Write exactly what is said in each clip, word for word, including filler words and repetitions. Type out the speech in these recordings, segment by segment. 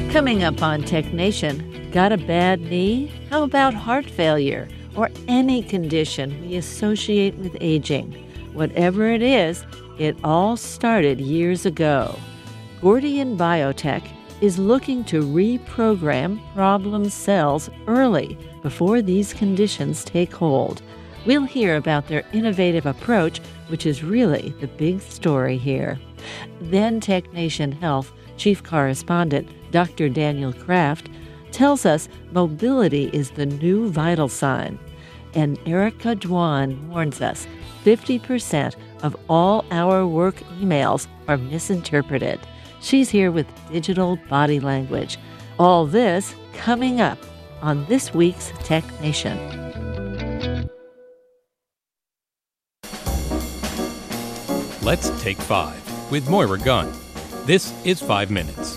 Coming up on Tech Nation, got a bad knee? How about heart failure or any condition we associate with aging? Whatever it is, it all started years ago. Gordian Biotech is looking to reprogram problem cells early before these conditions take hold. We'll hear about their innovative approach, which is really the big story here. Then Tech Nation Health Chief Correspondent Doctor Daniel Kraft tells us mobility is the new vital sign. And Erica Dwan warns us fifty percent of all our work emails are misinterpreted. She's here with digital body language. All this coming up on this week's Tech Nation. Let's take five with Moira Gunn. This is Five Minutes.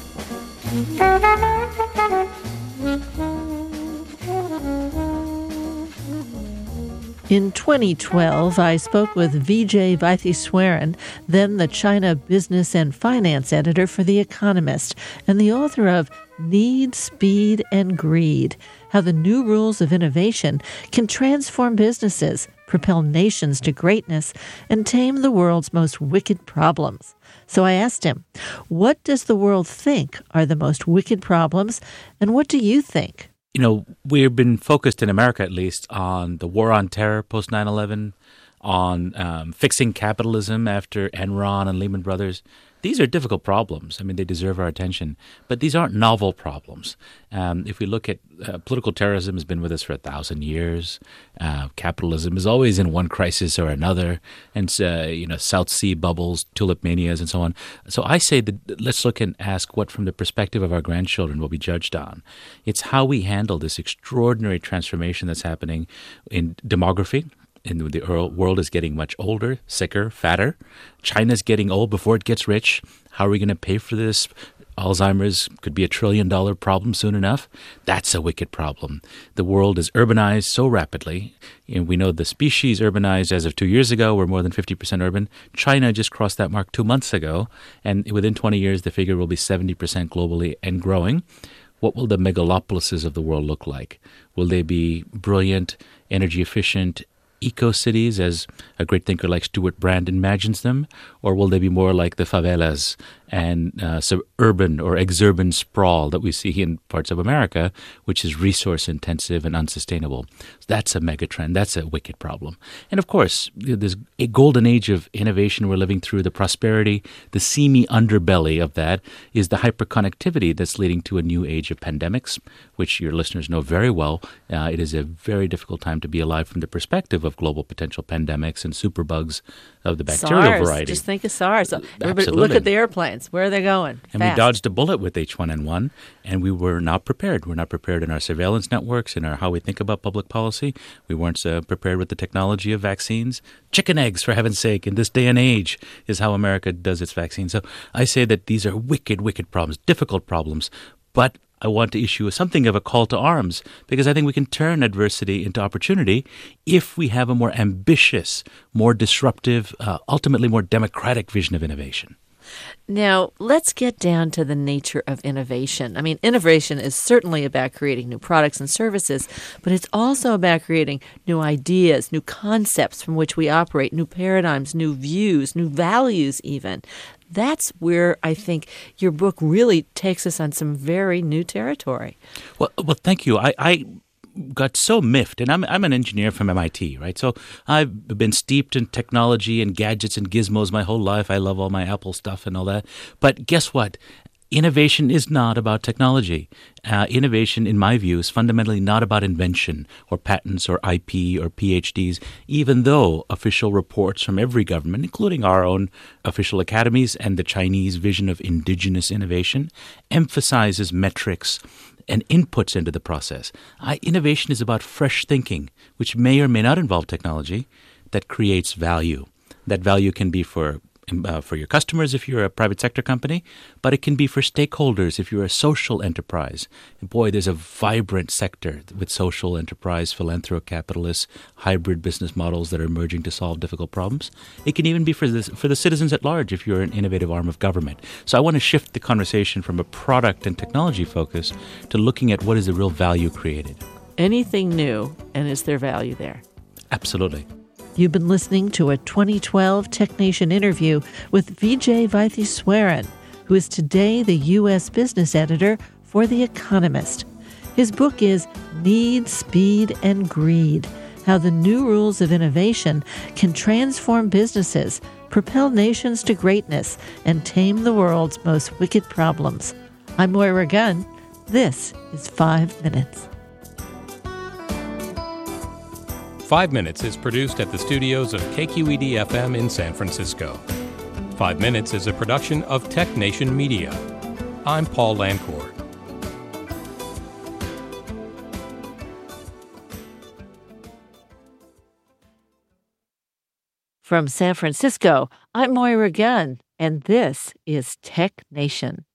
In twenty twelve, I spoke with Vijay Vaitheswaran, then the China business and finance editor for The Economist, and the author of Need, Speed, and Greed, How the New Rules of Innovation Can Transform Businesses, Propel Nations to Greatness, and Tame the World's Most Wicked Problems. So I asked him, what does the world think are the most wicked problems, and what do you think? You know, we've been focused in America, at least, on the war on terror post nine eleven, on um, fixing capitalism after Enron and Lehman Brothers. These are difficult problems. I mean, they deserve our attention. But these aren't novel problems. Um, if we look at uh, political terrorism has been with us for a thousand years. Uh, capitalism is always in one crisis or another. And, uh, you know, South Sea bubbles, tulip manias, and so on. So I say that let's look and ask what, from the perspective of our grandchildren, will be judged on. It's how we handle this extraordinary transformation that's happening in demography. And the world is getting much older, sicker, fatter. China's getting old before it gets rich. How are we going to pay for this? Alzheimer's could be a trillion dollar problem soon enough. That's a wicked problem. The world is urbanized so rapidly. And we know the species urbanized as of two years ago. We're more than fifty percent urban. China just crossed that mark two months ago. And within twenty years, the figure will be seventy percent globally and growing. What will the megalopolises of the world look like? Will they be brilliant, energy efficient, eco-cities, as a great thinker like Stuart Brand imagines them, or will they be more like the favelas and uh, suburban or exurban sprawl that we see in parts of America, which is resource-intensive and unsustainable? That's a megatrend. That's a wicked problem. And of course, there's a golden age of innovation we're living through, the prosperity, the seamy underbelly of that is the hyperconnectivity that's leading to a new age of pandemics, which your listeners know very well. Uh, it is a very difficult time to be alive from the perspective of global potential pandemics and superbugs of the bacterial SARS. variety. Just think of SARS. Everybody, Absolutely. look at the airplanes. Where are they going? And Fast. we dodged a bullet with H one N one, and we were not prepared. We're not prepared in our surveillance networks, in our how we think about public policy. We weren't uh, prepared with the technology of vaccines. Chicken eggs, for heaven's sake, in this day and age is how America does its vaccines. So I say that these are wicked, wicked problems, difficult problems, but I want to issue something of a call to arms, because I think we can turn adversity into opportunity if we have a more ambitious, more disruptive, uh, ultimately more democratic vision of innovation. Now, let's get down to the nature of innovation. I mean, innovation is certainly about creating new products and services, but it's also about creating new ideas, new concepts from which we operate, new paradigms, new views, new values even. That's where I think your book really takes us on some very new territory. Well, well, thank you. I, I got so miffed, and I'm I'm an engineer from M I T, right? So I've been steeped in technology and gadgets and gizmos my whole life. I love all my Apple stuff and all that. But guess what? Innovation is not about technology. Uh, innovation, in my view, is fundamentally not about invention or patents or I P or P H Ds, even though official reports from every government, including our own official academies and the Chinese vision of indigenous innovation, emphasizes metrics and inputs into the process. I, innovation is about fresh thinking, which may or may not involve technology, that creates value. That value can be for uh, for your customers if you're a private sector company, but it can be for stakeholders if you're a social enterprise. And boy, there's a vibrant sector with social enterprise, philanthrocapitalists, hybrid business models that are emerging to solve difficult problems. It can even be for the, for the citizens at large if you're an innovative arm of government. So I want to shift the conversation from a product and technology focus to looking at what is the real value created. Anything new, and is there value there? Absolutely. You've been listening to a twenty twelve TechNation interview with Vijay Vaidhyanathan, who is today the U S business editor for The Economist. His book is Need, Speed, and Greed: How the New Rules of Innovation Can Transform Businesses, Propel Nations to Greatness, and Tame the World's Most Wicked Problems. I'm Moira Gunn. This is Five Minutes. Five Minutes is produced at the studios of K Q E D F M in San Francisco. Five Minutes is a production of TechNation Media. I'm Paul Lancourt. From San Francisco, I'm Moira Gunn, and this is TechNation.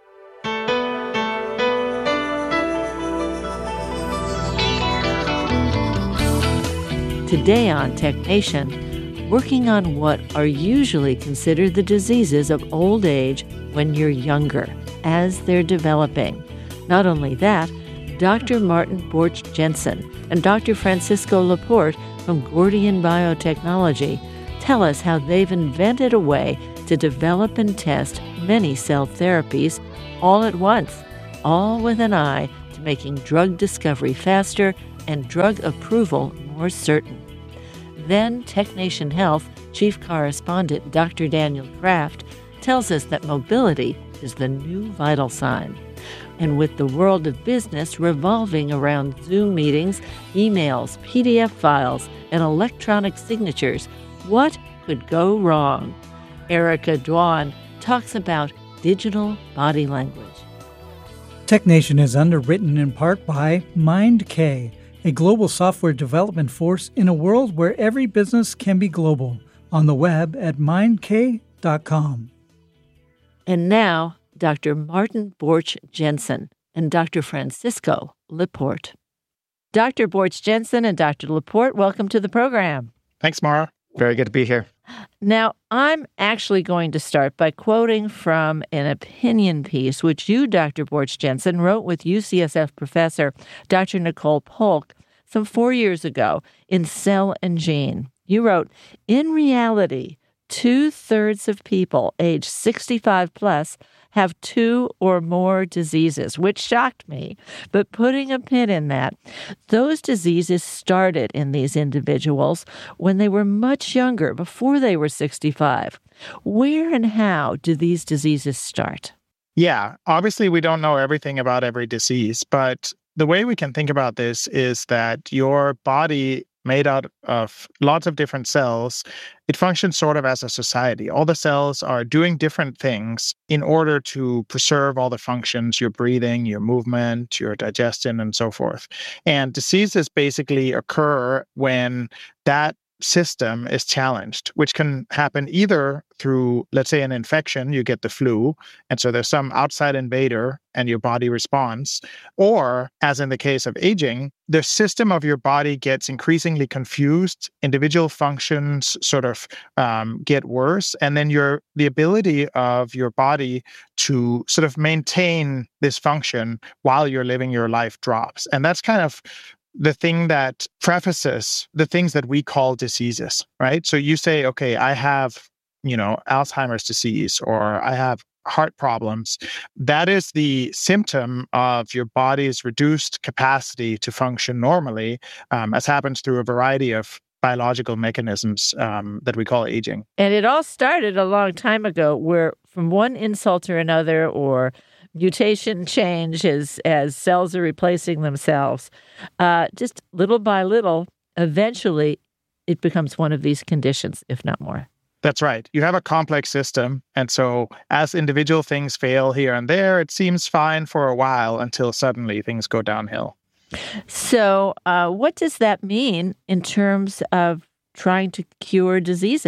Today on TechNation, working on what are usually considered the diseases of old age when you're younger, as they're developing. Not only that, Doctor Martin Borch Jensen and Doctor Francisco Laporte from Gordian Biotechnology tell us how they've invented a way to develop and test many cell therapies all at once, all with an eye to making drug discovery faster and drug approval more certain. Then TechNation Health chief correspondent Doctor Daniel Kraft tells us that mobility is the new vital sign. And with the world of business revolving around Zoom meetings, emails, P D F files, and electronic signatures, what could go wrong? Erica Dwan talks about digital body language. TechNation is underwritten in part by MindK, a global software development force in a world where every business can be global. On the web at mind k dot com. And now, Doctor Martin Borch Jensen and Doctor Francisco Laporte. Doctor Borch Jensen and Doctor Laporte, welcome to the program. Thanks, Mara. Very good to be here. Now, I'm actually going to start by quoting from an opinion piece which you, Doctor Borch Jensen, wrote with U C S F professor Doctor Nicole Polk some four years ago in Cell and Gene. You wrote, "In reality, two-thirds of people age sixty-five plus have two or more diseases," which shocked me. But putting a pin in that, those diseases started in these individuals when they were much younger, before they were sixty-five. Where and how do these diseases start? Yeah, obviously we don't know everything about every disease, but the way we can think about this is that your body, made out of lots of different cells, it functions sort of as a society. All the cells are doing different things in order to preserve all the functions, your breathing, your movement, your digestion, and so forth. And diseases basically occur when that system is challenged, which can happen either through, let's say, an infection, you get the flu, and so there's some outside invader and your body responds, or, as in the case of aging, the system of your body gets increasingly confused, individual functions sort of um, get worse, and then your the ability of your body to sort of maintain this function while you're living your life drops. And that's kind of the thing that prefaces the things that we call diseases, right? So you say, okay, I have, you know, Alzheimer's disease, or I have heart problems. That is the symptom of your body's reduced capacity to function normally, um, as happens through a variety of biological mechanisms um, that we call aging. And it all started a long time ago, where from one insult or another, or mutation change as, as cells are replacing themselves, uh, just little by little, eventually it becomes one of these conditions, if not more. That's right. You have a complex system. And so as individual things fail here and there, it seems fine for a while until suddenly things go downhill. So uh, what does that mean in terms of trying to cure diseases?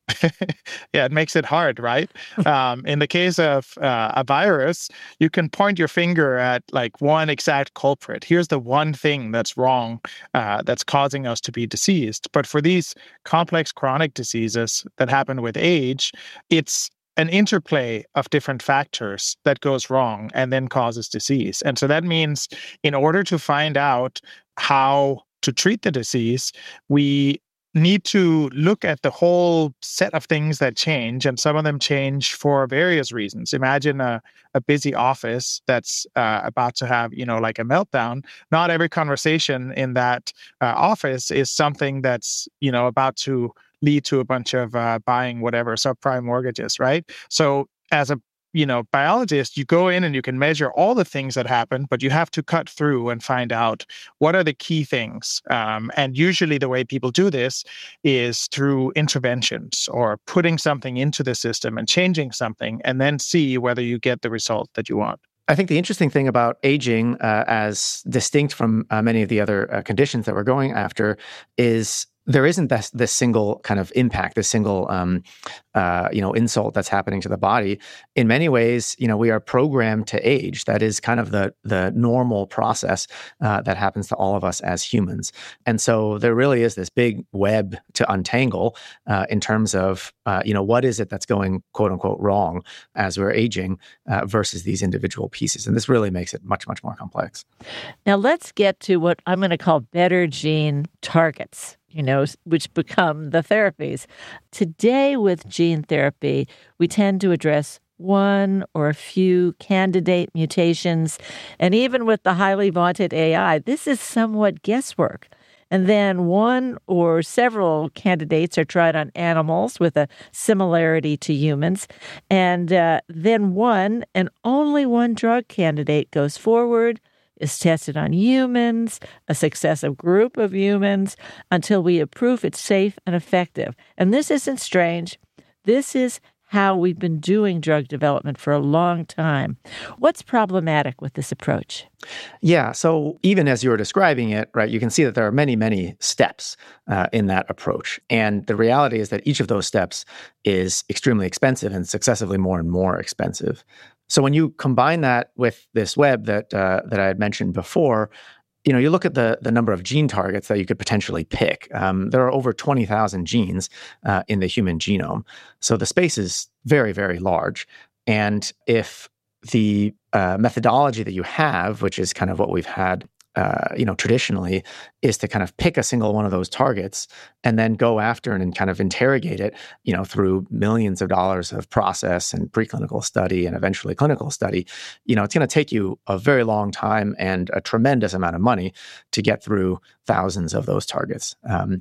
Yeah, it makes it hard, right? Um, in the case of uh, a virus, you can point your finger at like one exact culprit. Here's the one thing that's wrong, uh, that's causing us to be diseased. But for these complex chronic diseases that happen with age, it's an interplay of different factors that goes wrong and then causes disease. And so that means in order to find out how to treat the disease, we need to look at the whole set of things that change, and some of them change for various reasons. Imagine a, a busy office that's uh, about to have, you know, like a meltdown. Not every conversation in that uh, office is something that's, you know, about to lead to a bunch of uh, buying whatever subprime mortgages, right? So as a you know, biologist, you go in and you can measure all the things that happen, but you have to cut through and find out what are the key things. Um, and usually the way people do this is through interventions or putting something into the system and changing something, and then see whether you get the result that you want. I think the interesting thing about aging, uh, as distinct from uh, many of the other uh, conditions that we're going after, is there isn't this, this single kind of impact, this single, um, uh, you know, insult that's happening to the body. In many ways, you know, we are programmed to age. That is kind of the the normal process uh, that happens to all of us as humans. And so there really is this big web to untangle uh, in terms of, uh, you know, what is it that's going, quote unquote, wrong as we're aging uh, versus these individual pieces. And this really makes it much, much more complex. Now let's get to what I'm going to call better gene targets, you know, which become the therapies. Today with gene therapy, we tend to address one or a few candidate mutations. And even with the highly vaunted A I, this is somewhat guesswork. And then one or several candidates are tried on animals with a similarity to humans. And uh, then one and only one drug candidate goes forward, is tested on humans, a successive group of humans, until we have proof it's safe and effective. And this isn't strange. This is how we've been doing drug development for a long time. What's problematic with this approach? Yeah, so even as you were describing it, right, you can see that there are many, many steps uh, in that approach. And the reality is that each of those steps is extremely expensive and successively more and more expensive. So when you combine that with this web that uh, that I had mentioned before, you know, you look at the the number of gene targets that you could potentially pick. Um, there are over twenty thousand genes uh, in the human genome. So the space is very, very large. And if the uh, methodology that you have, which is kind of what we've had Uh, you know, traditionally, is to kind of pick a single one of those targets and then go after and, and kind of interrogate it, you know, through millions of dollars of process and preclinical study and eventually clinical study. You know, it's going to take you a very long time and a tremendous amount of money to get through thousands of those targets. Um,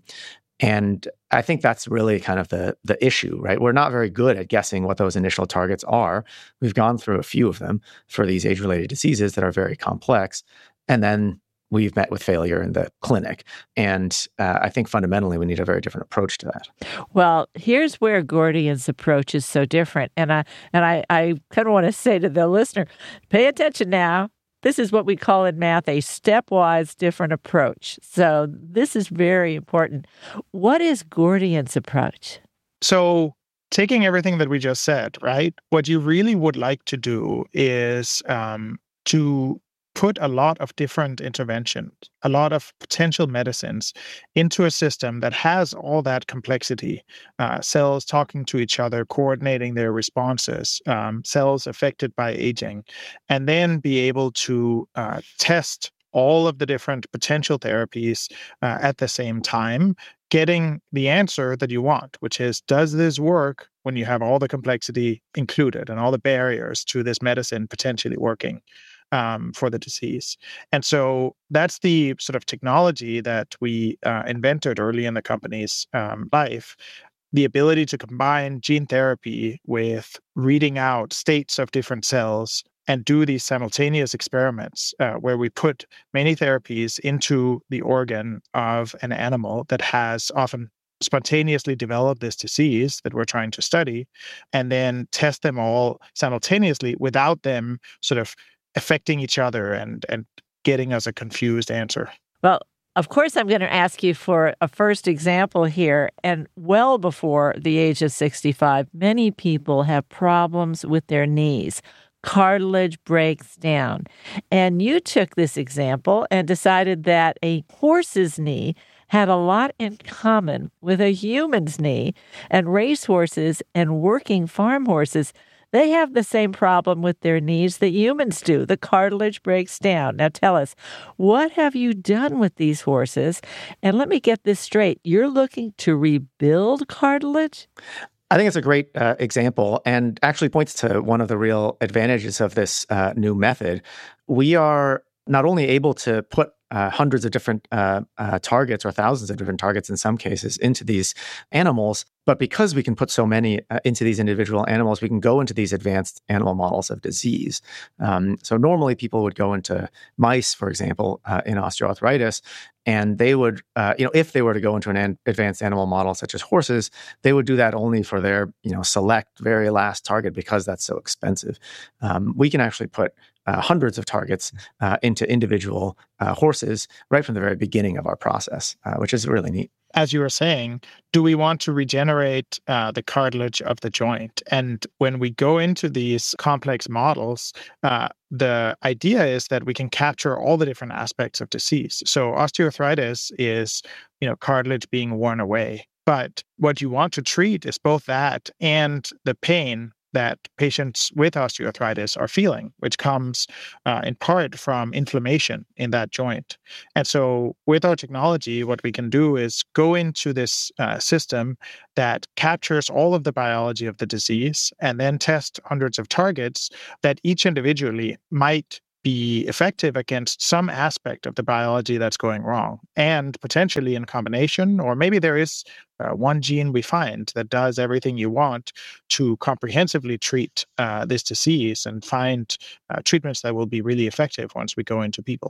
and I think that's really kind of the the issue, right? We're not very good at guessing what those initial targets are. We've gone through a few of them for these age-related diseases that are very complex. And then we've met with failure in the clinic. And uh, I think fundamentally we need a very different approach to that. Well, here's where Gordian's approach is so different. And I and I, I kind of want to say to the listener, pay attention now. This is what we call in math a stepwise different approach. So this is very important. What is Gordian's approach? So taking everything that we just said, right, what you really would like to do is um, to put a lot of different interventions, a lot of potential medicines into a system that has all that complexity, uh, cells talking to each other, coordinating their responses, um, cells affected by aging, and then be able to uh, test all of the different potential therapies uh, at the same time, getting the answer that you want, which is, does this work when you have all the complexity included and all the barriers to this medicine potentially working? Um, for the disease. And so that's the sort of technology that we uh, invented early in the company's um, life, the ability to combine gene therapy with reading out states of different cells and do these simultaneous experiments uh, where we put many therapies into the organ of an animal that has often spontaneously developed this disease that we're trying to study, and then test them all simultaneously without them sort of affecting each other and and getting us a confused answer. Well, Of course, I'm going to ask you for a first example here. And well before the age of sixty-five, many people have problems with their knees. Cartilage breaks down. And you took this example and decided that a horse's knee had a lot in common with a human's knee, and racehorses and working farm horses, they have the same problem with their knees that humans do. The cartilage breaks down. Now tell us, what have you done with these horses? And let me get this straight. You're looking to rebuild cartilage? I think it's a great uh, example and actually points to one of the real advantages of this uh, new method. We are not only able to put uh, hundreds of different uh, uh, targets or thousands of different targets in some cases into these animals, but because we can put so many uh, into these individual animals, we can go into these advanced animal models of disease. Um, so normally people would go into mice, for example, uh, in osteoarthritis, and they would, uh, you know, if they were to go into an an advanced animal model such as horses, they would do that only for their, you know, select very last target because that's so expensive. Um, we can actually put uh, hundreds of targets uh, into individual uh, horses right from the very beginning of our process, uh, which is really neat. As you were saying, do we want to regenerate uh, the cartilage of the joint? And when we go into these complex models, uh, the idea is that we can capture all the different aspects of disease. So osteoarthritis is, you know, cartilage being worn away. But what you want to treat is both that and the pain that patients with osteoarthritis are feeling, which comes uh, in part from inflammation in that joint. And so with our technology, what we can do is go into this uh, system that captures all of the biology of the disease and then test hundreds of targets that each individually might be effective against some aspect of the biology that's going wrong, and potentially in combination, or maybe there is uh, one gene we find that does everything you want to comprehensively treat uh, this disease and find uh, treatments that will be really effective once we go into people.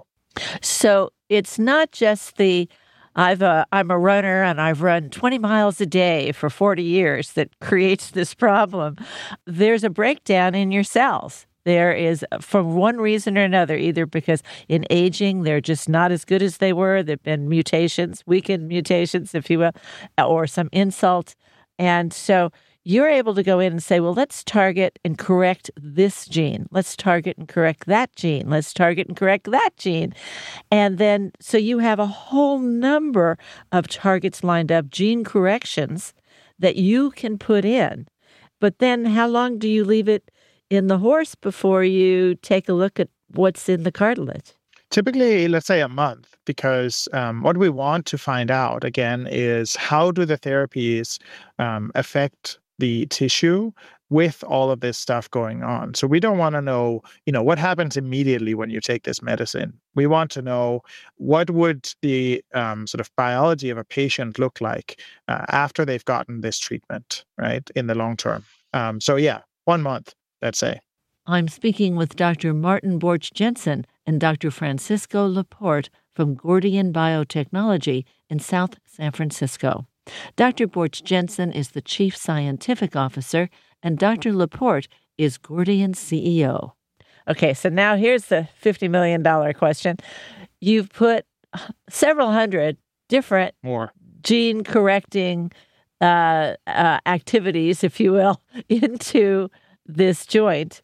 So it's not just the I've a, I'm a runner and I've run twenty miles a day for forty years that creates this problem. There's a breakdown in your cells. There is, for one reason or another, either because in aging, they're just not as good as they were. There have been mutations, weakened mutations, if you will, or some insult. And so you're able to go in and say, well, let's target and correct this gene. Let's target and correct that gene. Let's target and correct that gene. And then, so you have a whole number of targets lined up, gene corrections that you can put in. But then how long do you leave it in the horse before you take a look at what's in the cartilage? Typically, let's say a month, because um, what we want to find out, again, is how do the therapies um, affect the tissue with all of this stuff going on. So we don't want to know, you know, what happens immediately when you take this medicine. We want to know what would the um, sort of biology of a patient look like uh, after they've gotten this treatment, right, in the long term. Um, so yeah, one month. Let's say. I'm speaking with Doctor Martin Borch Jensen and Doctor Francisco Laporte from Gordian Biotechnology in South San Francisco. Doctor Borch Jensen is the Chief Scientific Officer, and Doctor Laporte is Gordian's C E O. Okay, so now here's the fifty million dollars question. You've put several hundred different more gene-correcting uh, uh, activities, if you will, into this joint,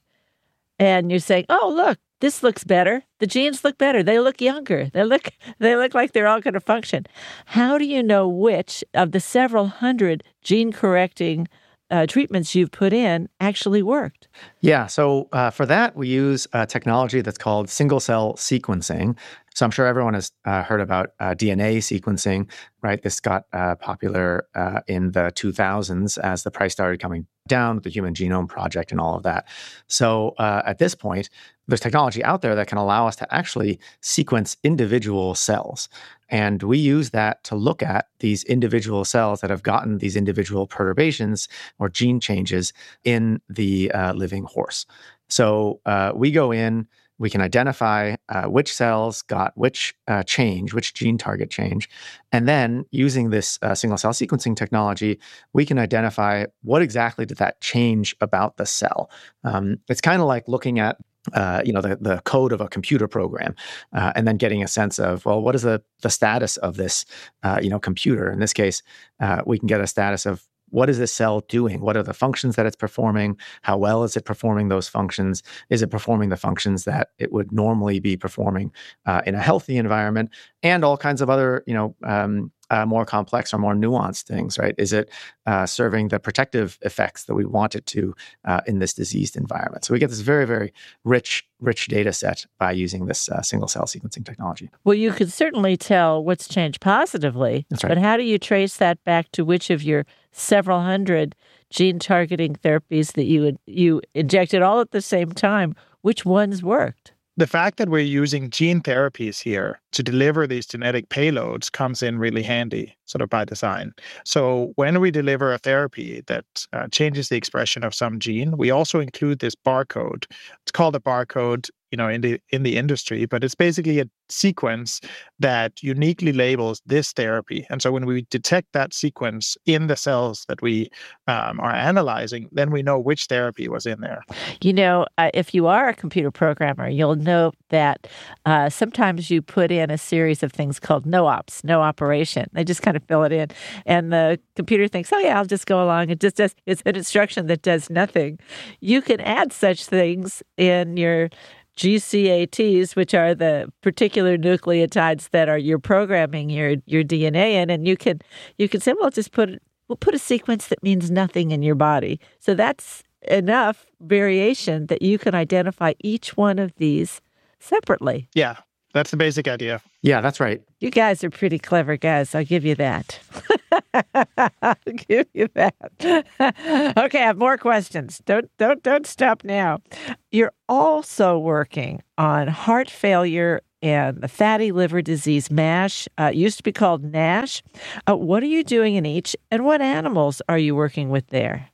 and you're saying, oh, look, this looks better. The genes look better. They look younger. They look they look like they're all going to function. How do you know which of the several hundred gene-correcting uh, treatments you've put in actually worked? Yeah, so uh, for that, we use a technology that's called single-cell sequencing. So I'm sure everyone has uh, heard about uh, D N A sequencing, right? This got uh, popular uh, in the two thousands as the price started coming down with the Human Genome Project and all of that. So uh, at this point, there's technology out there that can allow us to actually sequence individual cells. And we use that to look at these individual cells that have gotten these individual perturbations or gene changes in the uh, living horse. So uh, we go in, we can identify uh, which cells got which uh, change, which gene target change. And then using this uh, single-cell sequencing technology, we can identify what exactly did that change about the cell. Um, it's kind of like looking at uh, you know, the, the code of a computer program, uh, and then getting a sense of, well, what is the the status of this, uh, you know, computer? In this case, uh, we can get a status of what is this cell doing? What are the functions that it's performing? How well is it performing those functions? Is it performing the functions that it would normally be performing uh, in a healthy environment? And all kinds of other, you know, um, uh, more complex or more nuanced things, right? Is it uh, serving the protective effects that we want it to uh, in this diseased environment? So we get this very, very rich, rich data set by using this uh, single cell sequencing technology. Well, you could certainly tell what's changed positively. That's right. But how do you trace that back to which of your several hundred gene targeting therapies that you would, you injected all at the same time? Which ones worked? The fact that we're using gene therapies here to deliver these genetic payloads comes in really handy, sort of by design. So when we deliver a therapy that uh, changes the expression of some gene, we also include this barcode. It's called a barcode, you know, in the in the industry, but it's basically a sequence that uniquely labels this therapy. And so when we detect that sequence in the cells that we um, are analyzing, then we know which therapy was in there. You know, uh, if you are a computer programmer, you'll know that uh, sometimes you put in a series of things called no ops, no operation. They just kind of fill it in. And the computer thinks, oh, yeah, I'll just go along. It just does, it's an instruction that does nothing. You can add such things in your G C A Ts, which are the particular nucleotides that are you're programming your your D N A in, and you can you can say, well, just put we'll put a sequence that means nothing in your body. So that's enough variation that you can identify each one of these separately. Yeah, that's the basic idea. Yeah, that's right. You guys are pretty clever guys. I'll give you that. I'll give you that. Okay, I have more questions. Don't don't don't stop now. You're also working on heart failure and the fatty liver disease, MASH. Uh, it used to be called NASH. Uh, what are you doing in each, and what animals are you working with there?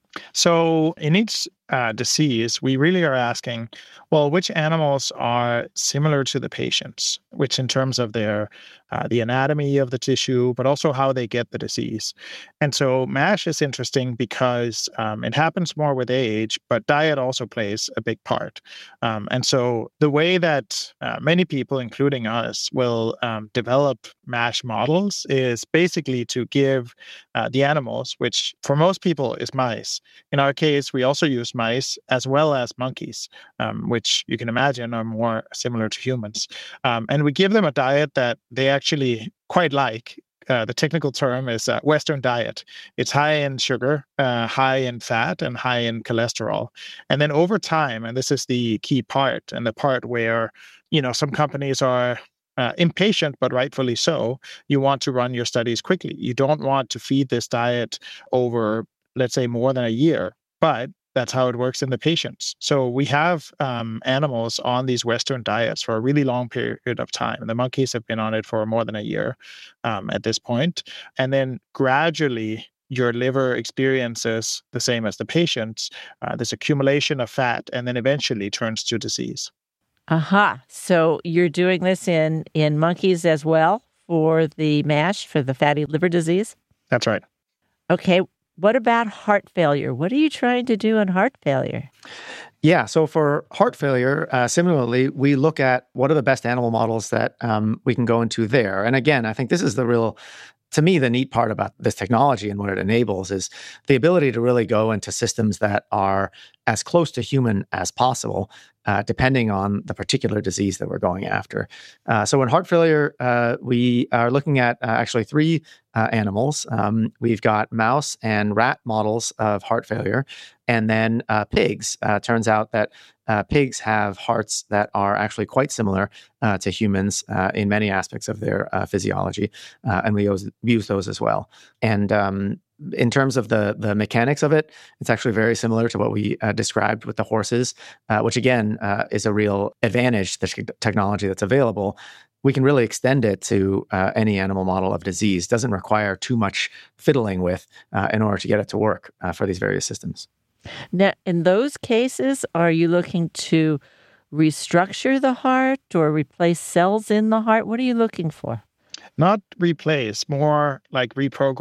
So in each uh, disease, we really are asking, well, which animals are similar to the patients, which in terms of their uh, the anatomy of the tissue, but also how they get the disease. And so MASH is interesting because um, it happens more with age, but diet also plays a big part. Um, and so the way that uh, many people, including us, will um, develop MASH models is basically to give uh, the animals, which for most people is mice. In our case, we also use mice as well as monkeys, um, which you can imagine are more similar to humans. Um, and we give them a diet that they actually quite like. Uh, the technical term is uh, Western diet. It's high in sugar, uh, high in fat, and high in cholesterol. And then over time, and this is the key part, and the part where, you know, some companies are Uh, impatient, but rightfully so, you want to run your studies quickly. You don't want to feed this diet over, let's say, more than a year, but that's how it works in the patients. So we have um, animals on these Western diets for a really long period of time. And the monkeys have been on it for more than a year um, at this point. And then gradually, your liver experiences the same as the patients, uh, this accumulation of fat, and then eventually turns to disease. Aha. Uh-huh. So you're doing this in, in monkeys as well for the MASH, for the fatty liver disease? That's right. Okay. What about heart failure? What are you trying to do in heart failure? Yeah, so for heart failure, uh, similarly, we look at what are the best animal models that um, we can go into there. And again, I think this is the real, to me, the neat part about this technology and what it enables is the ability to really go into systems that are as close to human as possible, uh, depending on the particular disease that we're going after. Uh, so in heart failure, uh, we are looking at uh, actually three uh, animals. Um, we've got mouse and rat models of heart failure, and then uh, pigs. Uh, turns out that uh, pigs have hearts that are actually quite similar uh, to humans uh, in many aspects of their uh, physiology, uh, and we use, use those as well. And um, in terms of the the mechanics of it, it's actually very similar to what we uh, described with the horses, uh, which again uh, is a real advantage, the te- technology that's available. We can really extend it to uh, any animal model of disease. Doesn't require too much fiddling with uh, in order to get it to work uh, for these various systems. Now, in those cases, are you looking to restructure the heart or replace cells in the heart? What are you looking for? Not replace, more like reprogram.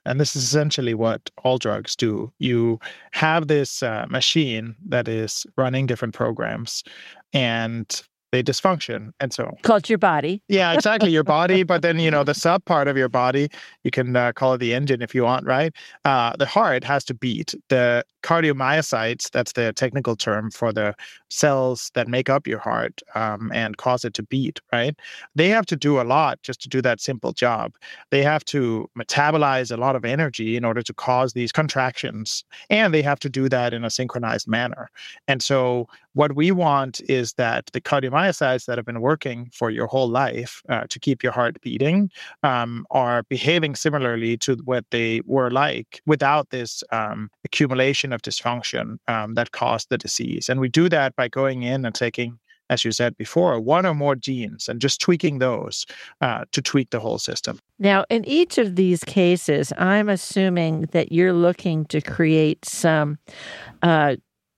And this is essentially what all drugs do. You have this uh, machine that is running different programs, and they dysfunction. And so Called your body. yeah, exactly. Your body, but then, you know, the sub part of your body, you can uh, call it the engine if you want, right? Uh, the heart has to beat. The cardiomyocytes, that's the technical term for the cells that make up your heart um, and cause it to beat, right? They have to do a lot just to do that simple job. They have to metabolize a lot of energy in order to cause these contractions, and they have to do that in a synchronized manner. And so what we want is that the cardiomyocytes that have been working for your whole life uh, to keep your heart beating um, are behaving similarly to what they were like without this um, accumulation of dysfunction um, that caused the disease. And we do that by going in and taking, as you said before, one or more genes and just tweaking those uh, to tweak the whole system. Now, in each of these cases, I'm assuming that you're looking to create some uh,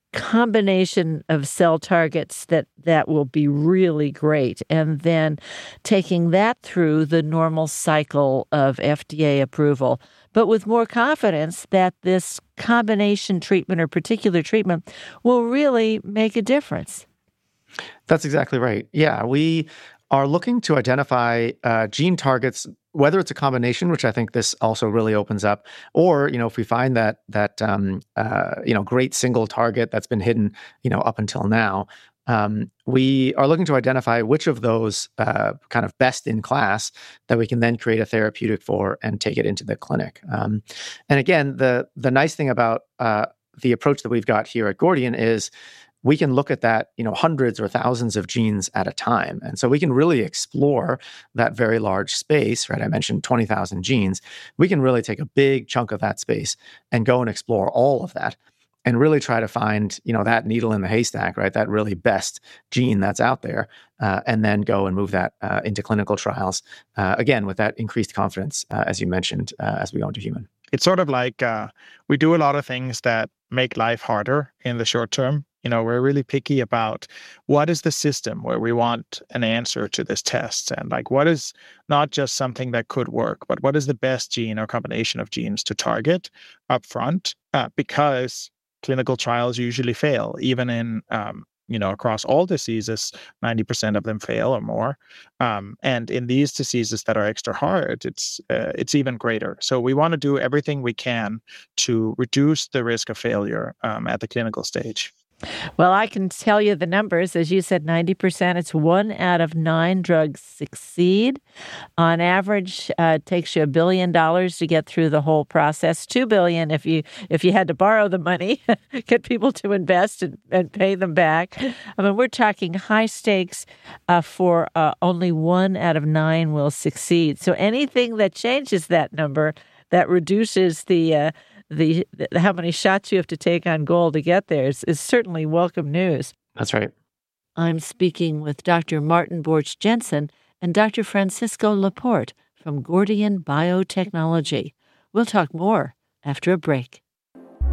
combination of cell targets that, that will be really great, and then taking that through the normal cycle of F D A approval, but with more confidence that this combination treatment or particular treatment will really make a difference. That's exactly right. Yeah, we are looking to identify uh, gene targets, whether it's a combination, which I think this also really opens up, or, you know, if we find that that um, uh, you know, great single target that's been hidden, you know, up until now, um, we are looking to identify which of those uh, kind of best in class that we can then create a therapeutic for and take it into the clinic. Um, and again, the the nice thing about uh, the approach that we've got here at Gordian is we can look at that, you know, hundreds or thousands of genes at a time. And so we can really explore that very large space, right? I mentioned twenty thousand genes. We can really take a big chunk of that space and go and explore all of that and really try to find, you know, that needle in the haystack, right? That really best gene that's out there, uh, and then go and move that uh, into clinical trials, uh, again, with that increased confidence, uh, as you mentioned, uh, as we go into human. It's sort of like uh, we do a lot of things that make life harder in the short term. You know, we're really picky about what is the system where we want an answer to this test, and like what is not just something that could work, but what is the best gene or combination of genes to target up front, uh, because clinical trials usually fail, even in, um, you know, across all diseases, ninety percent of them fail or more. Um, and in these diseases that are extra hard, it's uh, it's even greater. So we want to do everything we can to reduce the risk of failure um, at the clinical stage. Well, I can tell you the numbers. As you said, ninety percent. It's one out of nine drugs succeed. On average, uh, it takes you a billion dollars to get through the whole process. Two billion if you if you had to borrow the money, get people to invest and, and pay them back. I mean, we're talking high stakes uh, for uh, only one out of nine will succeed. So anything that changes that number, that reduces the uh, The, the how many shots you have to take on goal to get there is, is certainly welcome news. That's right. I'm speaking with Doctor Martin Borch Jensen and Doctor Francisco Laporte from Gordian Biotechnology. We'll talk more after a break.